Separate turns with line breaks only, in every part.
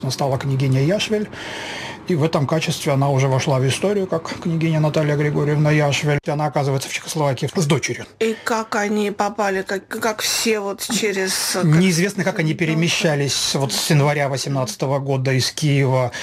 Она стала княгиней Яшвиль, и в этом качестве она уже вошла в историю как княгиня Наталья Григорьевна Яшвиль. Она оказывается в Чехословакии с дочерью.
И как они попали, как все вот через...
Неизвестно, как они перемещались вот с января 18 года из Киева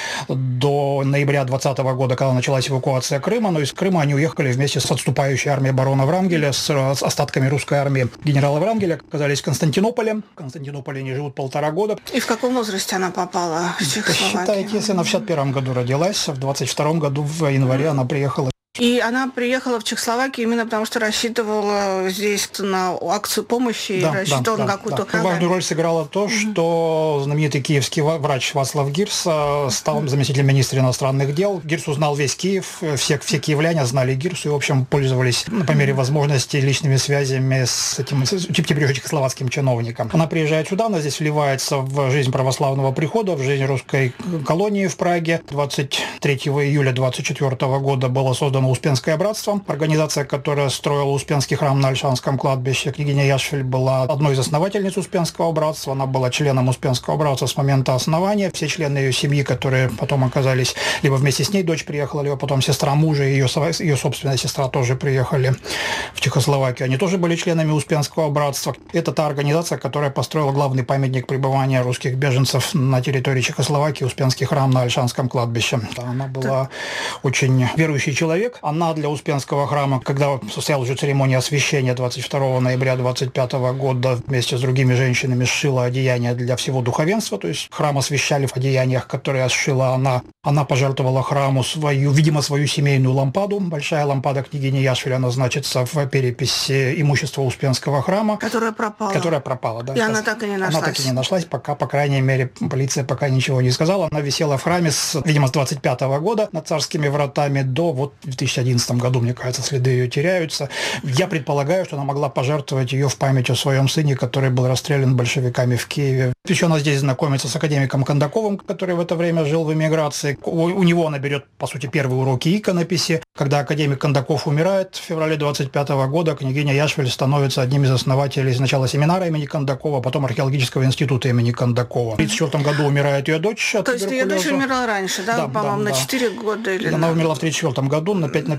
до ноября 20 года, когда началась эвакуация Крыма. Но из Крыма они уехали вместе с отступающей армией барона Врангеля, с остатками русской армии генерала Врангеля, оказались в Константинополе. В Константинополе они живут 1,5 года.
И в каком возрасте она попала в Чехословакию?
Посчитайте, если она в 1961 году родилась, в 22 году в январе она приехала.
И она приехала в Чехословакию именно потому, что рассчитывала здесь на акцию помощи, рассчитывала на какую-то...
Да. Важную роль сыграло то, что знаменитый киевский врач Вацлав Гирс стал заместителем министра иностранных дел. Гирс узнал весь Киев, все киевляне знали Гирсу и, в общем, пользовались по мере возможности личными связями с этим теперь чехословацким чиновником. Она приезжает сюда, она здесь вливается в жизнь православного прихода, в жизнь русской колонии в Праге. 23 июля 24 года было создано Успенское братство, организация, которая строила Успенский храм на Ольшанском кладбище. Княгиня Яшвиль была одной из основательниц Успенского братства, она была членом Успенского братства с момента основания. Все члены ее семьи, которые потом оказались, либо вместе с ней дочь приехала, либо потом сестра мужа и ее собственная сестра тоже приехали в Чехословакию. Они тоже были членами Успенского братства. Это та организация, которая построила главный памятник пребывания русских беженцев на территории Чехословакии, Успенский храм на Ольшанском кладбище. Она была очень верующий человек. Она для Успенского храма, когда состоялась уже церемония освящения 22 ноября 25 года, вместе с другими женщинами сшила одеяние для всего духовенства, то есть храм освящали в одеяниях, которые сшила она. Она пожертвовала храму видимо, свою семейную лампаду. Большая лампада княгини Яшвиль, она значится в переписи имущества Успенского храма.
Которая пропала.
Которая пропала, да.
И она так и не нашлась.
Она так и не нашлась, пока, по крайней мере, полиция пока ничего не сказала. Она висела в храме, видимо, с 25 года над царскими вратами до 2011 году, мне кажется, следы ее теряются. Я предполагаю, что она могла пожертвовать ее в память о своем сыне, который был расстрелян большевиками в Киеве. Еще она здесь знакомится с академиком Кондаковым, который в это время жил в эмиграции. У него она берет, по сути, первые уроки иконописи. Когда академик Кондаков умирает в феврале 25 года, княгиня Яшвиль становится одним из основателей сначала семинара имени Кондакова, потом археологического института имени Кондакова. В 1934 году умирает ее дочь от туберкулеза.
То есть ее дочь умерла раньше, да? По-моему, на 4 года или...
Она умерла в 1934 году,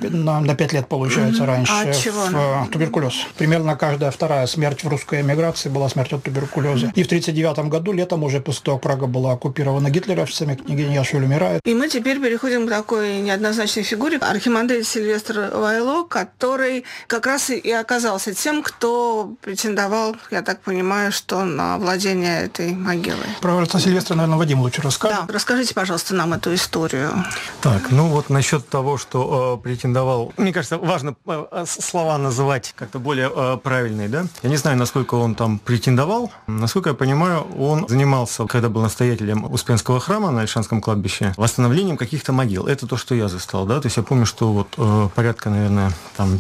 на 5 лет, получается, раньше.
А от чего?
Туберкулез. Примерно каждая вторая смерть в русской эмиграции была смерть от туберкулеза. И в 1939 году, летом, уже после того, как Прага была оккупирована гитлеровцами, княгиня Яшвиль умирает.
И мы теперь переходим к такой неоднозначной фигуре. Архимандрит Сильвестр Вайло, который как раз и оказался тем, кто претендовал, я так понимаю, что на владение этой могилой.
Про отца Сильвестра, наверное, Вадим лучше расскажет.
Да, расскажите, пожалуйста, нам эту историю.
Так, насчет того, что претендовал, мне кажется, важно слова называть как-то более правильные, да? Я не знаю, насколько он там претендовал. Насколько я понимаю, он занимался, когда был настоятелем Успенского храма на Ольшанском кладбище, восстановлением каких-то могил. Это то, что я застал, да? То есть я помню, что порядка, наверное,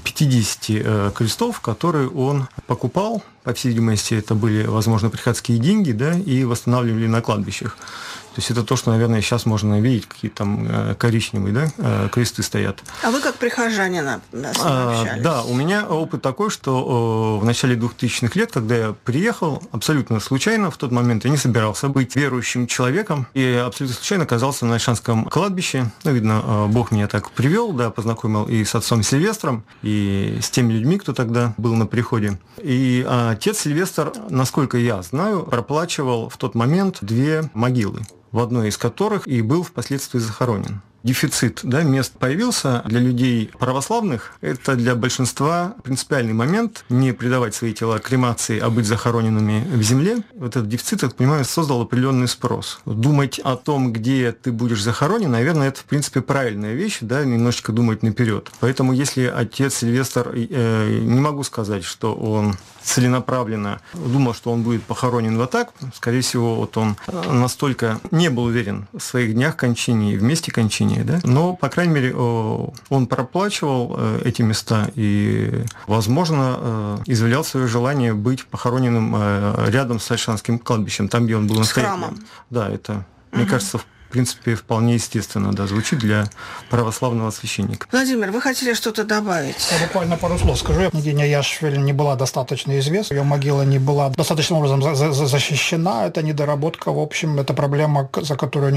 50 крестов, которые он покупал. По всей видимости, это были, возможно, приходские деньги, да, и восстанавливали на кладбищах. То есть это то, что, наверное, сейчас можно видеть, какие там коричневые, да, кресты стоят.
А вы как прихожанин с ним общались?
Да, у меня опыт такой, что в начале 2000-х лет, когда я приехал, абсолютно случайно, в тот момент я не собирался быть верующим человеком, и абсолютно случайно оказался на Ольшанском кладбище. Видно, Бог меня так привел, да, познакомил и с отцом Сильвестром, и с теми людьми, кто тогда был на приходе. И отец Сильвестр, насколько я знаю, проплачивал в тот момент 2 могилы, в одной из которых и был впоследствии захоронен. Дефицит, да, мест появился для людей православных. Это для большинства принципиальный момент. Не предавать свои тела кремации, а быть захороненными в земле. Вот этот дефицит, я так понимаю, создал определенный спрос. Думать о том, где ты будешь захоронен, наверное, это, в принципе, правильная вещь, да, немножечко думать наперед. Поэтому, если отец Сильвестр, не могу сказать, что он целенаправленно думал, что он будет похоронен вот так, скорее всего, он настолько не был уверен в своих днях кончине и в месте кончине, да? Но, по крайней мере, он проплачивал эти места и, возможно, изъявлял свое желание быть похороненным рядом с Ольшанским кладбищем, там, где он был настоятелем.
С храмом.
Да, это, мне кажется, в принципе, вполне естественно, да, звучит для православного священника.
Владимир, вы хотели что-то добавить?
Я буквально пару слов скажу. Княгиня Яшвили не была достаточно известна, ее могила не была достаточным образом защищена. Это недоработка, в общем, это проблема, за которую